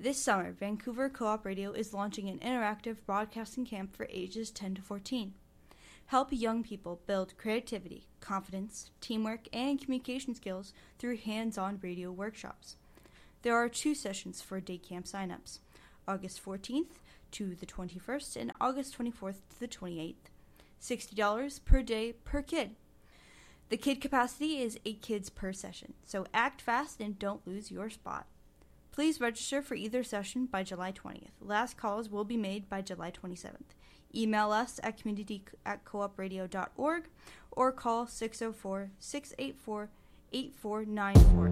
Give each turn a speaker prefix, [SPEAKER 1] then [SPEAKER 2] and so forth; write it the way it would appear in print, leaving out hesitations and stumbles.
[SPEAKER 1] This summer, Vancouver Co-op Radio is launching an interactive broadcasting camp for ages 10 to 14. Help young people build creativity, confidence, teamwork, and communication skills through hands-on radio workshops. There are 2 sessions for day camp signups, August 14th to the 21st and August 24th to the 28th. $60 per day per kid. The kid capacity is 8 kids per session, so act fast and don't lose your spot. Please register for either session by July 20th. Last calls will be made by July 27th. Email us at community@coopradio.org or call 604-684-8494.